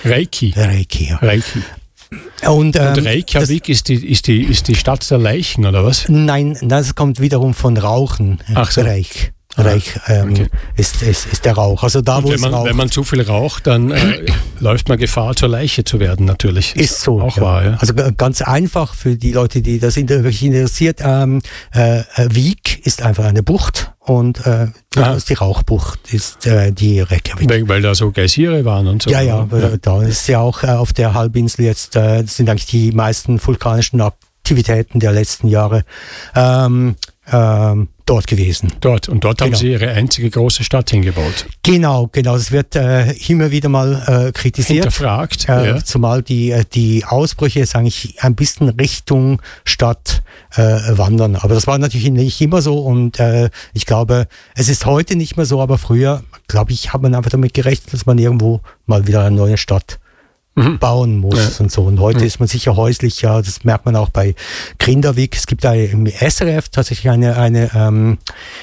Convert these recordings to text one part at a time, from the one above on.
Reiki. Reiki, ja. Reiki. Und Reykjavik ist die Stadt der Leichen, oder was? Nein, das kommt wiederum von Rauchen. Ach so. Reich okay. ist der Rauch. Also da, wo wenn man zu viel raucht, dann läuft man Gefahr, zur Leiche zu werden, natürlich. Ist so. Auch wahr, ja. Also ganz einfach für die Leute, die das wirklich interessiert. Vik ist einfach eine Bucht und die Rauchbucht ist die Reykjavik. Weil da so Geysire waren und so. Ja. Da ist ja auch auf der Halbinsel jetzt, das sind eigentlich die meisten vulkanischen Aktivitäten der letzten Jahre dort gewesen. Dort haben Sie Ihre einzige große Stadt hingebaut. Genau. Das wird immer wieder mal kritisiert. Hinterfragt. Zumal die Ausbrüche jetzt eigentlich ein bisschen Richtung Stadt wandern. Aber das war natürlich nicht immer so und ich glaube, es ist heute nicht mehr so, aber früher, glaube ich, hat man einfach damit gerechnet, dass man irgendwo mal wieder eine neue Stadt bauen muss und so. Und heute ist man sicher häuslicher, das merkt man auch bei Grindavik. Es gibt da im SRF tatsächlich eine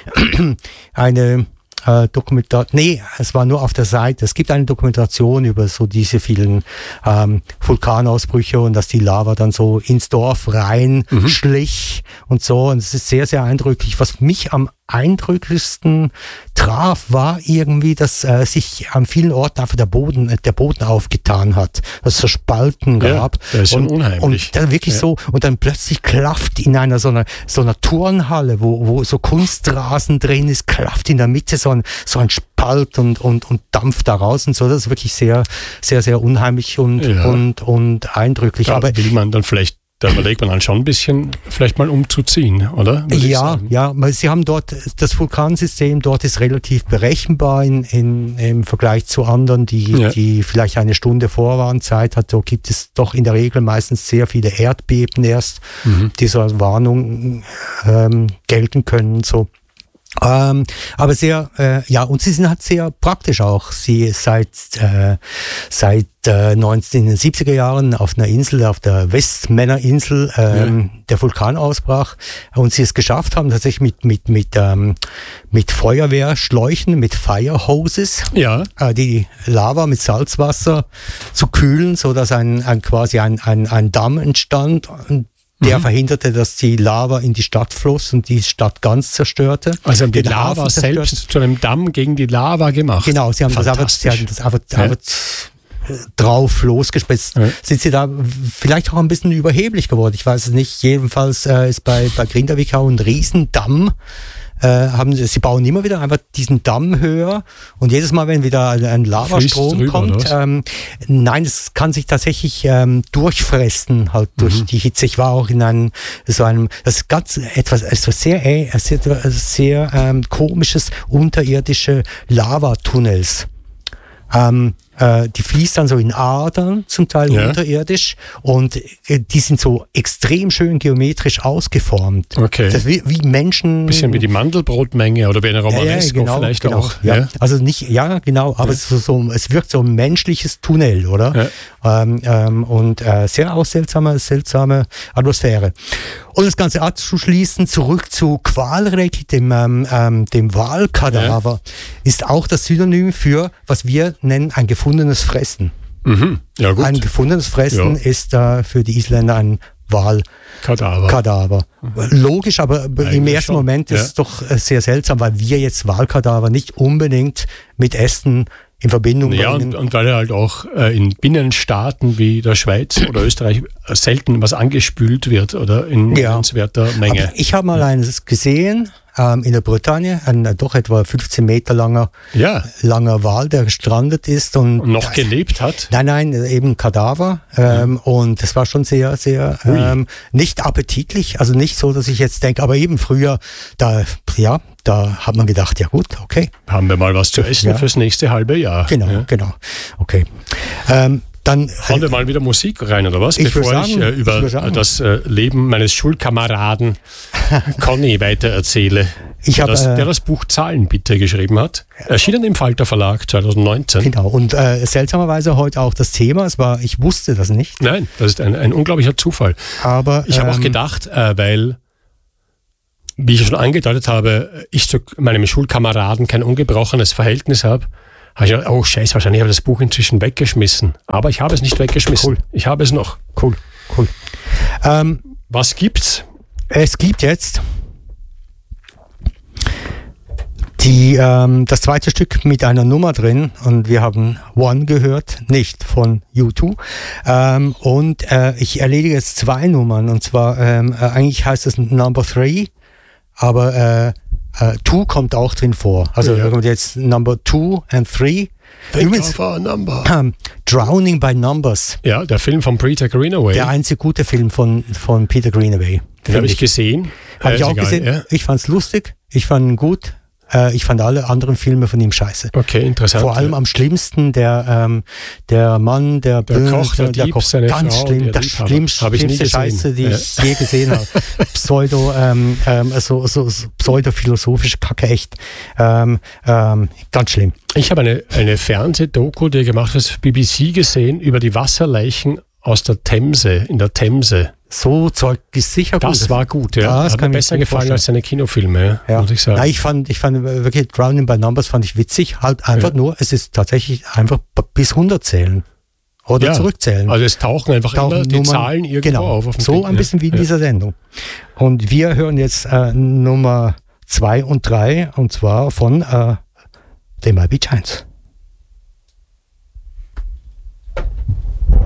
Dokumentation, es war nur auf der Seite. Es gibt eine Dokumentation über so diese vielen Vulkanausbrüche und dass die Lava dann so ins Dorf rein schlich und so. Und es ist sehr, sehr eindrücklich. Was mich am eindrücklichsten traf, war irgendwie, dass sich an vielen Orten einfach der Boden aufgetan hat, dass es so Spalten gab. Das ist schon unheimlich. Und dann wirklich so, und dann plötzlich klafft in einer so einer Turnhalle, wo so Kunstrasen drin ist, klafft in der Mitte so ein Spalt und dampft da raus und so. Das ist wirklich sehr, sehr, sehr unheimlich und eindrücklich. Da will man dann vielleicht, da überlegt man dann schon ein bisschen, vielleicht mal umzuziehen, oder? Ja, weil sie haben dort, das Vulkansystem dort ist relativ berechenbar im Vergleich zu anderen, die vielleicht eine Stunde Vorwarnzeit hat. Da gibt es doch in der Regel meistens sehr viele Erdbeben erst, die so als Warnung gelten können, so. Aber sehr, und sie sind halt sehr praktisch auch. Sie seit 1970er Jahren auf einer Insel, auf der Westmännerinsel, der Vulkan ausbrach und sie es geschafft haben, tatsächlich mit Feuerwehrschläuchen, mit Firehoses, die Lava mit Salzwasser zu kühlen, so dass quasi ein Damm entstand. Der verhinderte, dass die Lava in die Stadt floss und die Stadt ganz zerstörte. Also haben die Lava selbst zu einem Damm gegen die Lava gemacht. Genau, sie haben das einfach drauf losgespitzt. Sind sie da vielleicht auch ein bisschen überheblich geworden? Ich weiß es nicht. Jedenfalls ist bei Grindavik auch ein Riesendamm. Sie bauen immer wieder einfach diesen Damm höher und jedes Mal, wenn wieder ein Lavastrom drüber, kommt, nein, es kann sich tatsächlich durchfressen halt durch die Hitze. Ich war auch in das ist ganz etwas sehr komisches unterirdische Lavatunnels. Die fließt dann so in Adern, zum Teil unterirdisch, und die sind so extrem schön geometrisch ausgeformt. Okay. Das wie Menschen. Bisschen wie die Mandelbrotmenge oder wie eine Romanesco vielleicht auch. Ja. Also nicht, genau, aber es wirkt so ein menschliches Tunnel, oder? Ja. Und sehr auch seltsame Atmosphäre. Und das Ganze abzuschließen, zurück zu Hvalreki, dem Walkadaver, ist auch das Synonym für, was wir nennen, ein gefundenes Fressen. Ja, gut. Ein gefundenes Fressen ist für die Isländer ein Walkadaver. Logisch, aber eigentlich im ersten Moment ist es doch sehr seltsam, weil wir jetzt Walkadaver nicht unbedingt mit Essen in Verbindung bringen. Und weil halt auch in Binnenstaaten wie der Schweiz oder Österreich selten was angespült wird oder in nennenswerter Menge. Aber ich habe mal eines gesehen in der Bretagne, ein doch etwa 15 Meter langer Wal, der gestrandet ist und noch gelebt hat. Nein, eben Kadaver. Und das war schon sehr, sehr nicht appetitlich, also nicht so, dass ich jetzt denke, aber eben früher, da hat man gedacht, ja gut, okay. Haben wir mal was zu essen fürs nächste halbe Jahr. Genau. Okay. Dann hauen wir mal wieder Musik rein, oder was? Bevor ich über das Leben meines Schulkameraden Conny weiter erzähle, der das Buch Zahlenbitte geschrieben hat. Erschienen im Falter Verlag 2019. Genau, und seltsamerweise heute auch das Thema. Ich wusste das nicht. Nein, das ist ein unglaublicher Zufall. Aber ich habe auch gedacht, weil, wie ich schon angedeutet habe, ich zu meinem Schulkameraden kein ungebrochenes Verhältnis habe, habe ich gedacht, oh Scheiße, wahrscheinlich habe ich das Buch inzwischen weggeschmissen. Aber ich habe es nicht weggeschmissen. Cool. Ich habe es noch. Cool. Was gibt's? Es gibt jetzt das zweite Stück mit einer Nummer drin und wir haben One gehört, nicht von U2. Und ich erledige jetzt 2 Nummern und zwar eigentlich heißt es Number 3, aber 2 kommt auch drin vor. Also jetzt Number 2 and 3. Übrigens, Drowning by Numbers. Ja, der Film von Peter Greenaway. Der einzige gute Film von Peter Greenaway. Den habe ich gesehen. Habe ich auch gesehen. Ja. Ich fand es lustig, ich fand ihn gut. Ich fand alle anderen Filme von ihm scheiße. Okay, interessant. Vor allem am schlimmsten der Mann, der Koch, der Koch, seine ganz Frau, schlimm, das schlimmste Scheiße, die ich je gesehen habe. Pseudo-philosophische Kacke, echt. Ganz schlimm. Ich habe eine Fernsehdoku, die gemacht hat, BBC gesehen, über die Wasserleichen aus der Themse, in der Themse. So Zeug ist sicher gut. Das war gut, ja. Das hat mir besser gefallen als seine Kinofilme, muss ich sagen. Ja, ich fand wirklich Drowning by Numbers fand ich witzig. Halt einfach nur, es ist tatsächlich einfach bis 100 zählen. Oder zurückzählen. Also es tauchen einfach immer die Zahlen irgendwo auf dem so Ding, ein bisschen wie in dieser Sendung. Und wir hören jetzt Nummer 2 und 3 und zwar von They Might Be Giants.